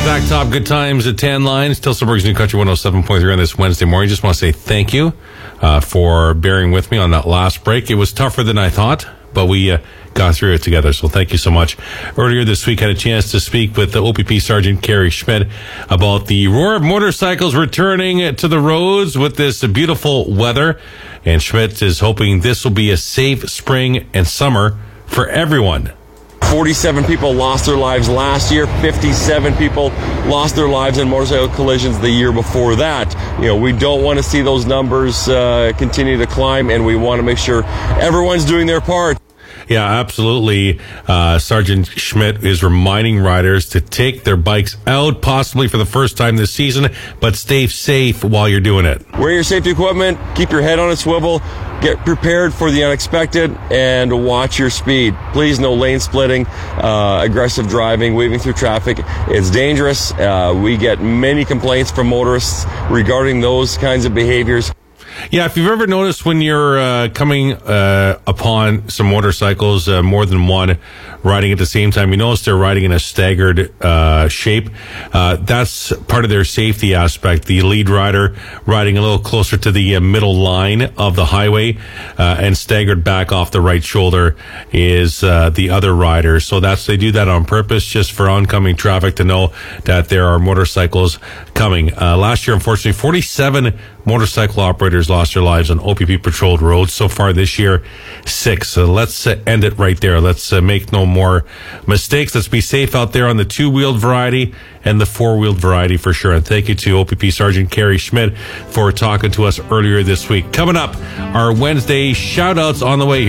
Blacktop Good Times at 10 Lines. Tilsonburg's New Country 107.3 on this Wednesday morning. Just want to say thank you for bearing with me on that last break. It was tougher than I thought, but we got through it together, so thank you so much. Earlier this week, had a chance to speak with the OPP Sergeant Carrie Schmidt about the roar of motorcycles returning to the roads with this beautiful weather. And Schmidt is hoping this will be a safe spring and summer for everyone. 47 people lost their lives last year. 57 people lost their lives in motorcycle collisions the year before that. We don't want to see those numbers continue to climb, and we want to make sure everyone's doing their part. Yeah, absolutely. Sergeant Schmidt is reminding riders to take their bikes out, possibly for the first time this season, but stay safe while you're doing it. Wear your safety equipment, keep your head on a swivel, get prepared for the unexpected, and watch your speed. Please, no lane splitting, aggressive driving, weaving through traffic. It's dangerous. We get many complaints from motorists regarding those kinds of behaviors. Yeah, if you've ever noticed when you're coming upon some motorcycles, more than one riding at the same time, you notice they're riding in a staggered shape. That's part of their safety aspect. The lead rider riding a little closer to the middle line of the highway and staggered back off the right shoulder is the other rider. So they do that on purpose, just for oncoming traffic to know that there are motorcycles coming. Last year, unfortunately, 47 motorcycle operators lost their lives on OPP patrolled roads. So far this year, 6. So let's end it right there. Let's make no more mistakes. Let's be safe out there on the two-wheeled variety and the four-wheeled variety for sure. And thank you to OPP Sergeant Carrie Schmidt for talking to us earlier this week. Coming up, our Wednesday shout-outs on the way.